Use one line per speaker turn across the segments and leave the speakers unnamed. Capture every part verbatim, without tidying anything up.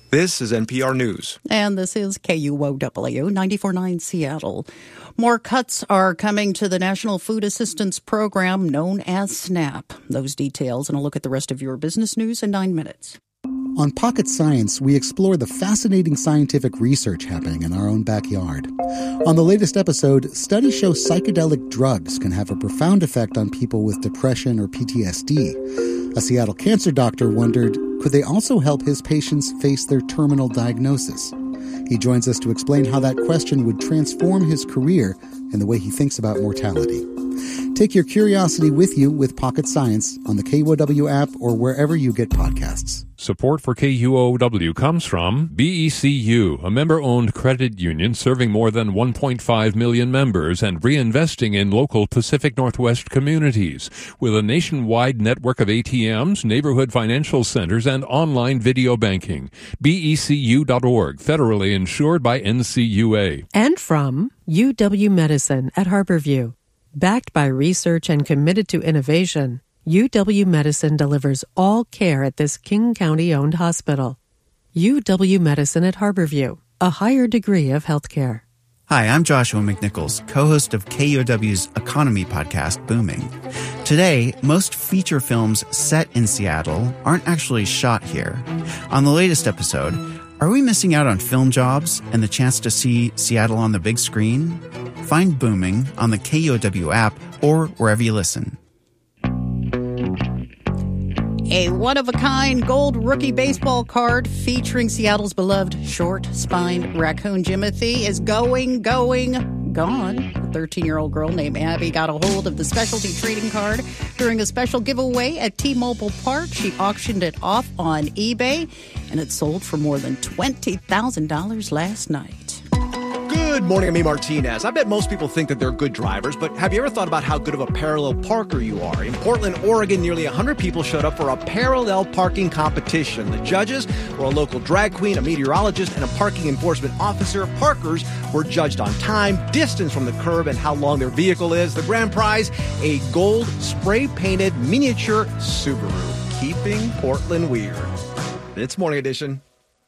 This is N P R News.
And this is K U O W ninety-four point nine Seattle. More cuts are coming to the National Food Assistance Program known as SNAP. Those details and a look at the rest of your business news in nine minutes.
On Pocket Science, we explore the fascinating scientific research happening in our own backyard. On the latest episode, studies show psychedelic drugs can have a profound effect on people with depression or P T S D. A Seattle cancer doctor wondered, could they also help his patients face their terminal diagnosis? He joins us to explain how that question would transform his career and the way he thinks about mortality. Take your curiosity with you with Pocket Science on the K U O W app or wherever you get podcasts.
Support for K U O W comes from B E C U, a member-owned credit union serving more than one point five million members and reinvesting in local Pacific Northwest communities. With a nationwide network of A T Ms, neighborhood financial centers, and online video banking. B E C U dot org, federally insured by N C U A.
And from U W Medicine at Harborview. Backed by research and committed to innovation, U W Medicine delivers all care at this King County-owned hospital. U W Medicine at Harborview, a higher degree of healthcare.
Hi, I'm Joshua McNichols, co-host of K U O W's economy podcast, Booming. Today, most feature films set in Seattle aren't actually shot here. On the latest episode, are we missing out on film jobs and the chance to see Seattle on the big screen? Find Booming on the K U O W app or wherever you listen.
A one-of-a-kind gold rookie baseball card featuring Seattle's beloved short-spined raccoon Jimothy is going, going, gone. A thirteen-year-old girl named Abby got a hold of the specialty trading card during a special giveaway at T-Mobile Park. She auctioned it off on eBay, and it sold for more than twenty thousand dollars last night.
Good morning, I'm E. Martinez. I bet most people think that they're good drivers, but have you ever thought about how good of a parallel parker you are? In Portland, Oregon, nearly one hundred people showed up for a parallel parking competition. The judges were a local drag queen, a meteorologist, and a parking enforcement officer. Parkers were judged on time, distance from the curb, and how long their vehicle is. The grand prize, a gold spray-painted miniature Subaru, keeping Portland weird. It's Morning Edition.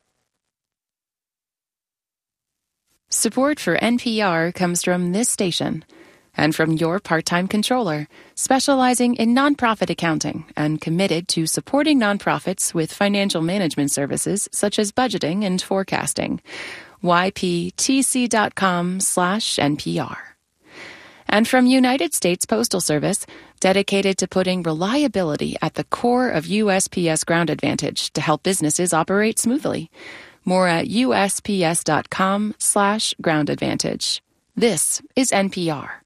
Support for N P R comes from this station and from your part-time controller, specializing in nonprofit accounting and committed to supporting nonprofits with financial management services such as budgeting and forecasting. Y P T C dot com slash N P R. And from United States Postal Service, dedicated to putting reliability at the core of U S P S Ground Advantage to help businesses operate smoothly. More at U S P S dot com slash ground advantage. This is N P R.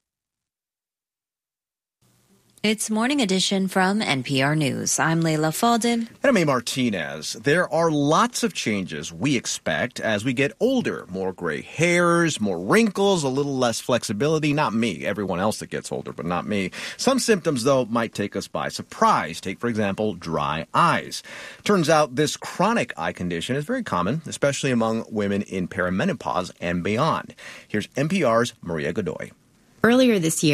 It's Morning Edition from N P R News. I'm Layla Faldin.
And I'm A. Martinez. There are lots of changes we expect as we get older. More gray hairs, more wrinkles, a little less flexibility. Not me, everyone else that gets older, but not me. Some symptoms, though, might take us by surprise. Take, for example, dry eyes. Turns out this chronic eye condition is very common, especially among women in perimenopause and beyond. Here's N P R's Maria Godoy.
Earlier this year,